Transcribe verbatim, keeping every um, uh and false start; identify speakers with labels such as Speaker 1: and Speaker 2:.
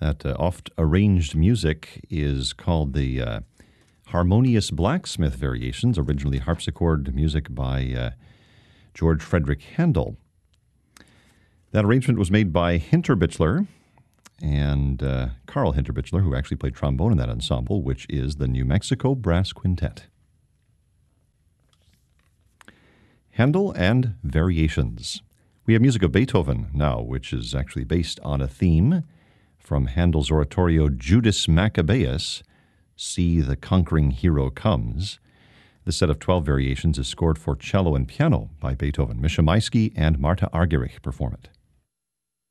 Speaker 1: That uh, oft-arranged music is called the uh, Harmonious Blacksmith Variations, originally harpsichord music by uh, George Frederick Handel. That arrangement was made by Hinterbitzler and uh, Carl Hinterbitzler, who actually played trombone in that ensemble, which is the New Mexico Brass Quintet. Handel and Variations. We have music of Beethoven now, which is actually based on a theme from Handel's oratorio Judas Maccabeus, See the Conquering Hero Comes. The set of twelve variations is scored for cello and piano by Beethoven. Misha Maisky and Marta Argerich perform it.